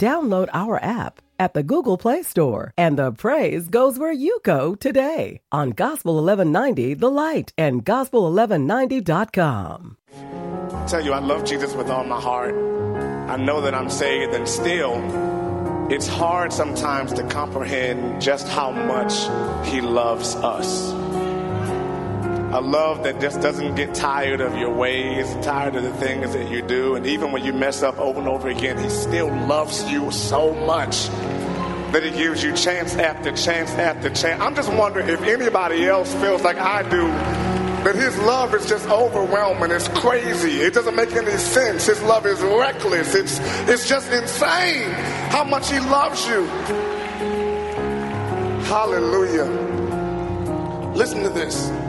Download our app at the Google Play Store, and the praise goes where you go today on Gospel 1190 The Light and Gospel1190.com. I tell you, I love Jesus with all my heart. I know that I'm saved, and still, it's hard sometimes to comprehend just how much he loves us. A love that just doesn't get tired of your ways, tired of the things that you do. And even when you mess up over and over again, he still loves you so much that he gives you chance after chance after chance. I'm just wondering if anybody else feels like I do, that his love is just overwhelming. It's crazy. It doesn't make any sense. His love is reckless. It's just insane how much he loves you. Hallelujah. Listen to this.